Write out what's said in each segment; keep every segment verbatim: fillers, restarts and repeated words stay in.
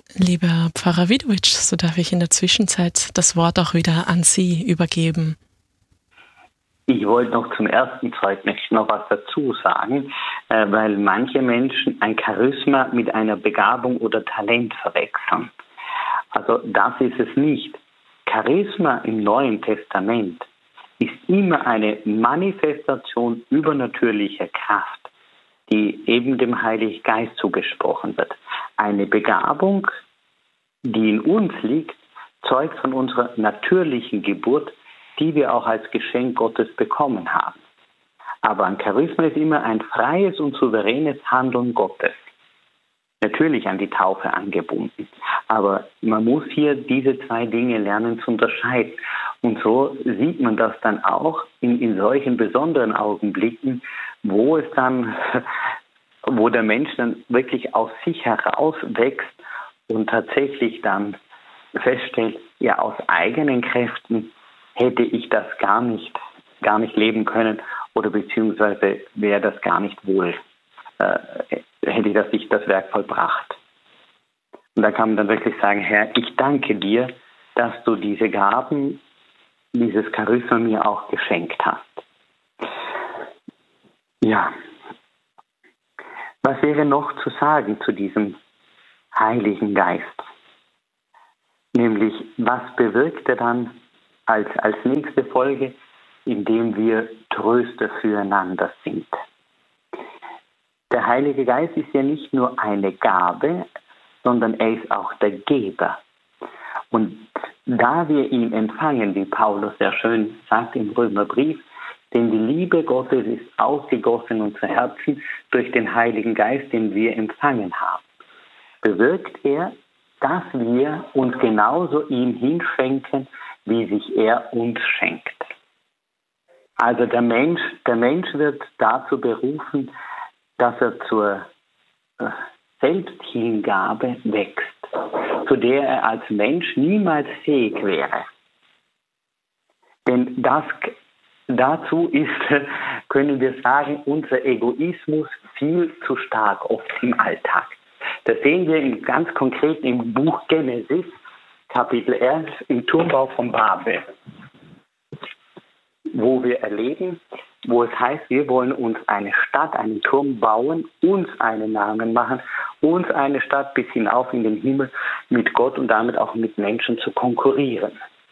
Lieber Pfarrer Widowitsch, so darf ich in der Zwischenzeit das Wort auch wieder an Sie übergeben. Ich wollte noch zum ersten Zeugnis noch was dazu sagen, weil manche Menschen ein Charisma mit einer Begabung oder Talent verwechseln. Also das ist es nicht. Charisma im Neuen Testament ist immer eine Manifestation übernatürlicher Kraft, die eben dem Heiligen Geist zugesprochen wird. Eine Begabung, die in uns liegt, zeugt von unserer natürlichen Geburt, die wir auch als Geschenk Gottes bekommen haben. Aber ein Charisma ist immer ein freies und souveränes Handeln Gottes. Natürlich an die Taufe angebunden. Aber man muss hier diese zwei Dinge lernen zu unterscheiden. Und so sieht man das dann auch in, in solchen besonderen Augenblicken, wo es dann, wo der Mensch dann wirklich aus sich heraus wächst und tatsächlich dann feststellt, ja, aus eigenen Kräften hätte ich das gar nicht, gar nicht leben können oder beziehungsweise wäre das gar nicht wohl, äh, hätte ich das nicht das Werk vollbracht. Und da kann man dann wirklich sagen, Herr, ich danke dir, dass du diese Gaben, dieses Charisma mir auch geschenkt hast. Ja. Was wäre noch zu sagen zu diesem Heiligen Geist? Nämlich, was bewirkt er dann als, als nächste Folge, indem wir Tröster füreinander sind? Der Heilige Geist ist ja nicht nur eine Gabe, sondern er ist auch der Geber. Und da wir ihn empfangen, wie Paulus sehr schön sagt im Römerbrief, denn die Liebe Gottes ist ausgegossen in unser Herzen durch den Heiligen Geist, den wir empfangen haben, bewirkt er, dass wir uns genauso ihm hinschenken, wie sich er uns schenkt. Also der Mensch, der Mensch wird dazu berufen, dass er zur äh, Selbsthingabe wächst, zu der er als Mensch niemals fähig wäre. Denn das, dazu ist, können wir sagen, unser Egoismus viel zu stark oft im Alltag. Das sehen wir in, ganz konkret im Buch Genesis, Kapitel elf, im Turmbau von Babel, wo wir erleben, wo es heißt, wir wollen uns eine Stadt, einen Turm bauen, uns einen Namen machen, uns eine Stadt bis hinauf in den Himmel mit Gott und damit auch mit Menschen zu konkurrieren.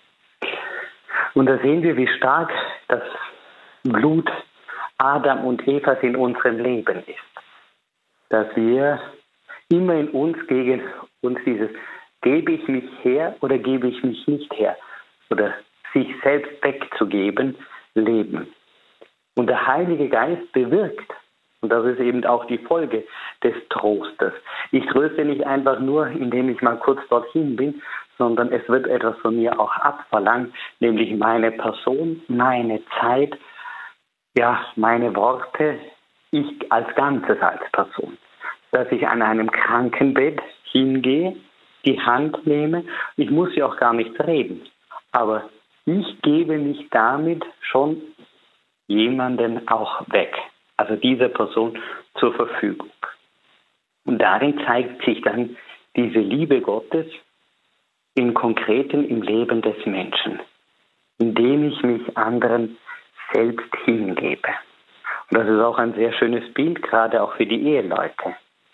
Und da sehen wir, wie stark das Blut Adam und Evas in unserem Leben ist. Dass wir immer in uns gegen uns dieses, gebe ich mich her oder gebe ich mich nicht her, oder sich selbst wegzugeben, leben. Und der Heilige Geist bewirkt, und das ist eben auch die Folge des Trostes. Ich tröste nicht einfach nur, indem ich mal kurz dorthin bin, sondern es wird etwas von mir auch abverlangt, nämlich meine Person, meine Zeit, ja, meine Worte, ich als Ganzes als Person. Dass ich an einem Krankenbett hingehe, die Hand nehme, ich muss ja auch gar nicht reden, aber ich gebe mich damit schon jemanden auch weg, also dieser Person zur Verfügung. Und darin zeigt sich dann diese Liebe Gottes im Konkreten im Leben des Menschen, indem ich mich anderen selbst hingebe. Und das ist auch ein sehr schönes Bild, gerade auch für die Eheleute.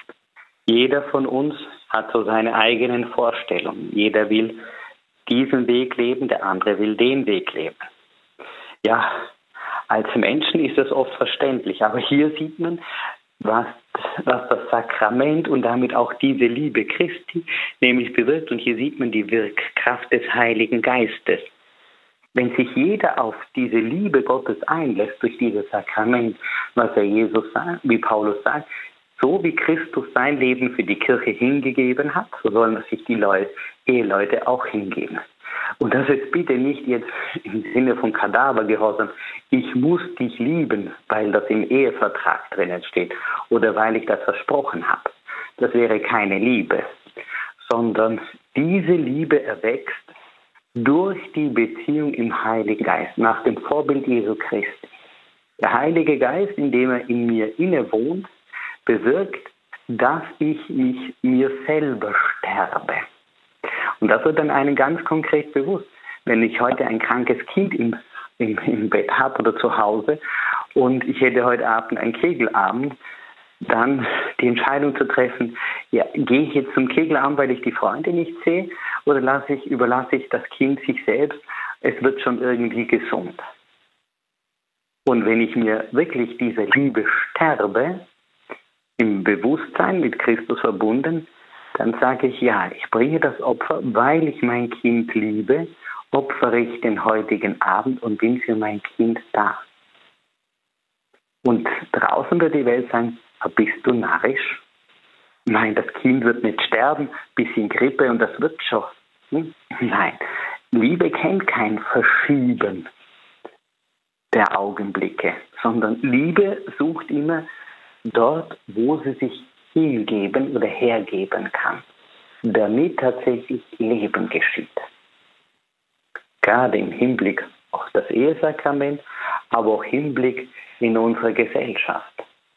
Jeder von uns hat so seine eigenen Vorstellungen. Jeder will diesen Weg leben, der andere will den Weg leben. Ja, als Menschen ist das oft verständlich, aber hier sieht man, was, was das Sakrament und damit auch diese Liebe Christi nämlich bewirkt. Und hier sieht man die Wirkkraft des Heiligen Geistes. Wenn sich jeder auf diese Liebe Gottes einlässt durch dieses Sakrament, was er Jesus sagt, wie Paulus sagt, so wie Christus sein Leben für die Kirche hingegeben hat, so sollen sich die Leute, Eheleute auch hingeben. Und das ist bitte nicht jetzt im Sinne von Kadavergehorsam, ich muss dich lieben, weil das im Ehevertrag drinnen steht oder weil ich das versprochen habe. Das wäre keine Liebe, sondern diese Liebe erwächst durch die Beziehung im Heiligen Geist, nach dem Vorbild Jesu Christi. Der Heilige Geist, indem er in mir innewohnt, bewirkt, dass ich mich mir selber sterbe. Und das wird dann einem ganz konkret bewusst. Wenn ich heute ein krankes Kind im, im, im Bett habe oder zu Hause und ich hätte heute Abend einen Kegelabend, dann die Entscheidung zu treffen, ja, gehe ich jetzt zum Kegelabend, weil ich die Freunde nicht sehe, oder lasse ich, überlasse ich das Kind sich selbst, es wird schon irgendwie gesund. Und wenn ich mir wirklich diese Liebe sterbe, im Bewusstsein mit Christus verbunden, dann sage ich, ja, ich bringe das Opfer, weil ich mein Kind liebe, opfere ich den heutigen Abend und bin für mein Kind da. Und draußen wird die Welt sagen, bist du narrisch? Nein, das Kind wird nicht sterben, bisschen Grippe und das wird schon. Hm? Nein, Liebe kennt kein Verschieben der Augenblicke, sondern Liebe sucht immer dort, wo sie sich hingeben oder hergeben kann, damit tatsächlich Leben geschieht. Gerade im Hinblick auf das Ehesakrament, aber auch im Hinblick in unsere Gesellschaft.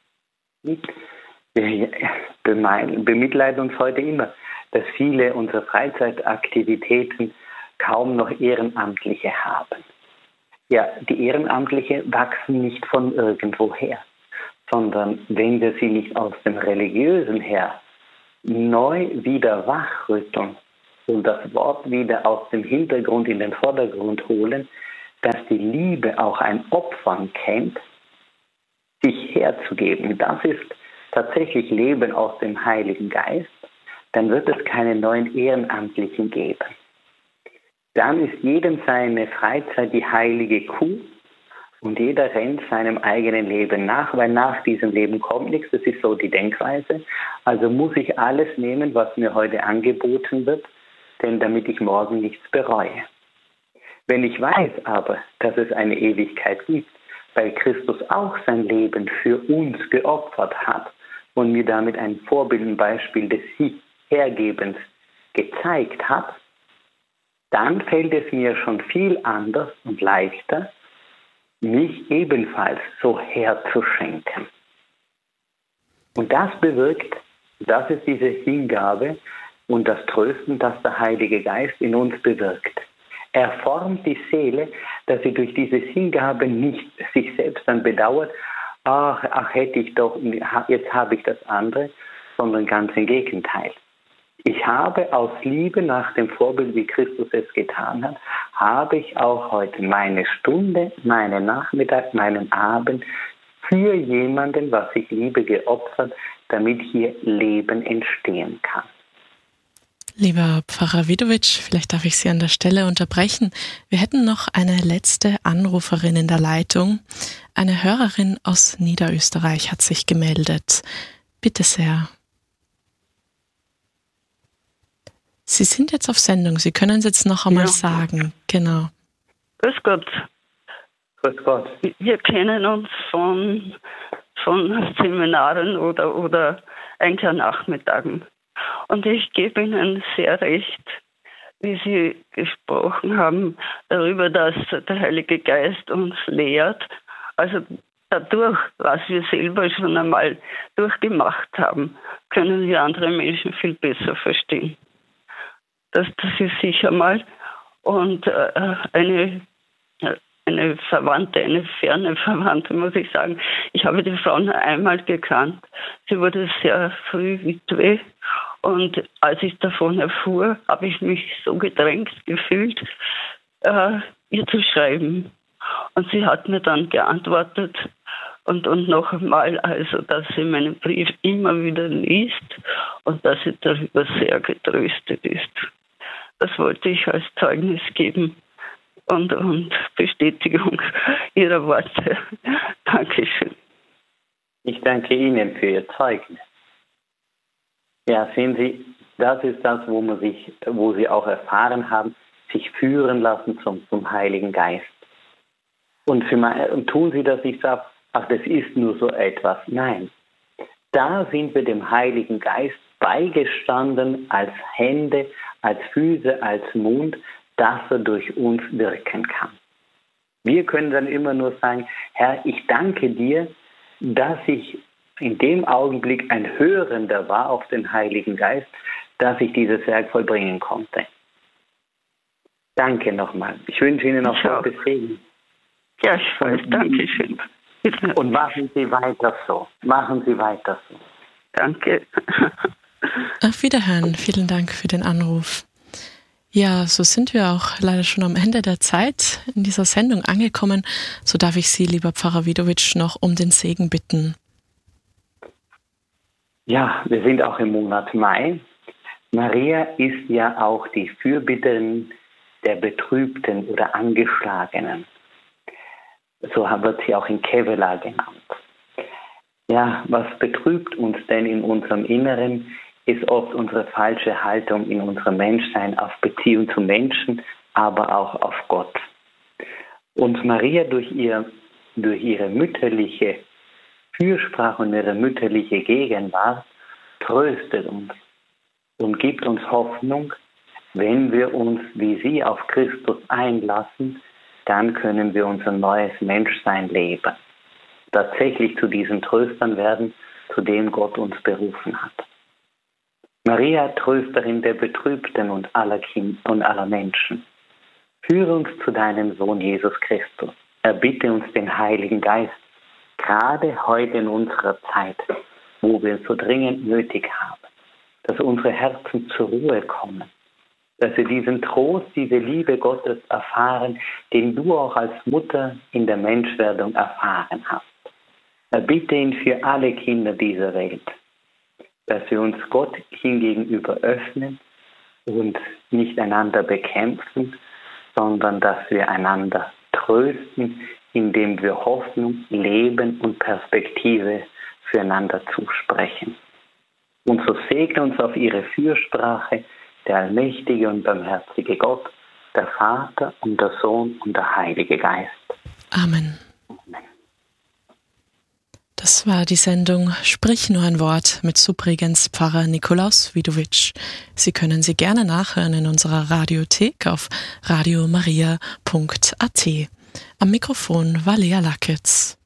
Wir bemitleiden uns heute immer, dass viele unserer Freizeitaktivitäten kaum noch Ehrenamtliche haben. Ja, die Ehrenamtliche wachsen nicht von irgendwoher, sondern wenn wir sie nicht aus dem Religiösen her neu wieder wachrütteln und das Wort wieder aus dem Hintergrund in den Vordergrund holen, dass die Liebe auch ein Opfern kennt, sich herzugeben, das ist tatsächlich Leben aus dem Heiligen Geist, dann wird es keine neuen Ehrenamtlichen geben. Dann ist jedem seine Freizeit die heilige Kuh und jeder rennt seinem eigenen Leben nach, weil nach diesem Leben kommt nichts, das ist so die Denkweise. Also muss ich alles nehmen, was mir heute angeboten wird, denn damit ich morgen nichts bereue. Wenn ich weiß aber, dass es eine Ewigkeit gibt, weil Christus auch sein Leben für uns geopfert hat und mir damit ein Vorbild, ein Beispiel des Hergebens gezeigt hat, dann fällt es mir schon viel anders und leichter, mich ebenfalls so herzuschenken. Und das bewirkt, das ist diese Hingabe und das Trösten, das der Heilige Geist in uns bewirkt. Er formt die Seele, dass sie durch diese Hingabe nicht sich selbst dann bedauert, ach, ach hätte ich doch, jetzt habe ich das andere, sondern ganz im Gegenteil. Ich habe aus Liebe nach dem Vorbild, wie Christus es getan hat, habe ich auch heute meine Stunde, meinen Nachmittag, meinen Abend für jemanden, was ich liebe, geopfert, damit hier Leben entstehen kann. Lieber Pfarrer Widowitsch, vielleicht darf ich Sie an der Stelle unterbrechen. Wir hätten noch eine letzte Anruferin in der Leitung. Eine Hörerin aus Niederösterreich hat sich gemeldet. Bitte sehr. Sie sind jetzt auf Sendung. Sie können es jetzt noch einmal ja. sagen. Genau. Grüß Gott. Grüß Gott. Wir kennen uns von, von Seminaren oder, oder Einkehr-Nachmittagen. Und ich gebe Ihnen sehr recht, wie Sie gesprochen haben, darüber, dass der Heilige Geist uns lehrt. Also dadurch, was wir selber schon einmal durchgemacht haben, können wir andere Menschen viel besser verstehen. Das, das ist sicher mal. Und äh, eine, eine Verwandte, eine ferne Verwandte, muss ich sagen. Ich habe die Frau nur einmal gekannt. Sie wurde sehr früh Witwe. Und als ich davon erfuhr, habe ich mich so gedrängt gefühlt, äh, ihr zu schreiben. Und sie hat mir dann geantwortet und, und noch einmal, also, dass sie meinen Brief immer wieder liest und dass sie darüber sehr getröstet ist. Das wollte ich als Zeugnis geben und, und Bestätigung Ihrer Worte. Dankeschön. Ich danke Ihnen für Ihr Zeugnis. Ja, sehen Sie, das ist das, wo man sich, wo Sie auch erfahren haben, sich führen lassen zum, zum Heiligen Geist. Und, für mein, und tun Sie das nicht so, ach, das ist nur so etwas. Nein, da sind wir dem Heiligen Geist beigestanden als Hände, als Füße, als Mund, dass er durch uns wirken kann. Wir können dann immer nur sagen, Herr, ich danke dir, dass ich in dem Augenblick ein Hörender war auf den Heiligen Geist, dass ich dieses Werk vollbringen konnte. Danke nochmal. Ich wünsche Ihnen noch Gottes Segen. Ja, ich weiß. Danke schön. Und machen Sie weiter so. Machen Sie weiter so. Danke. Auf Wiederhören. Vielen Dank für den Anruf. Ja, so sind wir auch leider schon am Ende der Zeit in dieser Sendung angekommen. So darf ich Sie, lieber Pfarrer Vidovic, noch um den Segen bitten. Ja, wir sind auch im Monat Mai. Maria ist ja auch die Fürbitterin der Betrübten oder Angeschlagenen. So wird sie auch in Kevela genannt. Ja, was betrübt uns denn in unserem Inneren, ist oft unsere falsche Haltung in unserem Menschsein auf Beziehung zu Menschen, aber auch auf Gott. Und Maria durch, ihr, durch ihre mütterliche Fürsprache und ihre mütterliche Gegenwart tröstet uns und gibt uns Hoffnung. Wenn wir uns wie sie auf Christus einlassen, dann können wir unser neues Menschsein leben. Tatsächlich zu diesen Tröstern werden, zu denen Gott uns berufen hat. Maria, Trösterin der Betrübten und aller Kinder und aller Menschen, führe uns zu deinem Sohn Jesus Christus. Erbitte uns den Heiligen Geist, gerade heute in unserer Zeit, wo wir es so dringend nötig haben, dass unsere Herzen zur Ruhe kommen, dass wir diesen Trost, diese Liebe Gottes erfahren, den du auch als Mutter in der Menschwerdung erfahren hast. Erbitte ihn für alle Kinder dieser Welt, dass wir uns Gott hingegenüber öffnen und nicht einander bekämpfen, sondern dass wir einander trösten, indem wir Hoffnung, Leben und Perspektive füreinander zusprechen. Und so segne uns auf ihre Fürsprache der allmächtige und barmherzige Gott, der Vater und der Sohn und der Heilige Geist. Amen. Amen. Das war die Sendung Sprich nur ein Wort mit Subregens Pfarrer Nikolaus Vidovic. Sie können sie gerne nachhören in unserer Radiothek auf radiomaria punkt at. Am Mikrofon war Lea Lackitz.